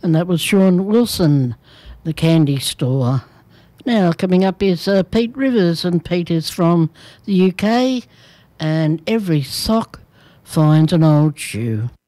And that was Sean Wilson, The Candy Store. Now, coming up is Pete Rivers, and Pete is from the UK, and Every Sock Finds an Old Shoe.